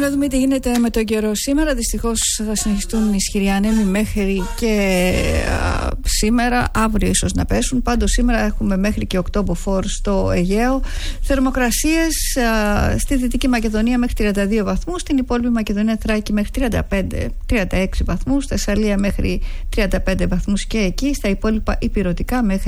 να δούμε τι γίνεται με τον καιρό σήμερα. Δυστυχώς θα συνεχιστούν ισχυροί άνεμοι μέχρι και σήμερα, αύριο ίσως να πέσουν. Πάντως σήμερα έχουμε μέχρι και 8 μποφόρ στο Αιγαίο. Θερμοκρασίες στη Δυτική Μακεδονία μέχρι 32 βαθμούς, στην υπόλοιπη Μακεδονία Θράκη μέχρι 35-36 βαθμούς, Θεσσαλία μέχρι 35 βαθμούς και εκεί, στα υπόλοιπα υπηρετικά μέχρι